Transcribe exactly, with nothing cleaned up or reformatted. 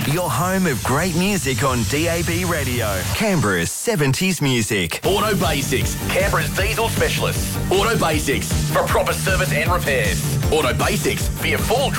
Your home of great music on D A B Radio. Canberra's seventies music. Auto Basics, Canberra's diesel specialists. Auto Basics, for proper service and repairs. Auto Basics, for your full